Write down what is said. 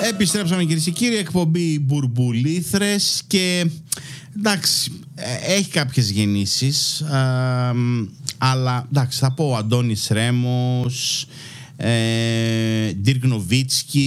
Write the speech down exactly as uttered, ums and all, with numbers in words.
Επιστρέψαμε κυρίες και κύριοι, εκπομπή Μπουρμπουλήθρες και εντάξει, έχει κάποιες γεννήσεις, α, αλλά εντάξει, θα πω ο Αντώνης Ρέμος, ε, Ντίρκ Νοβίτσκι,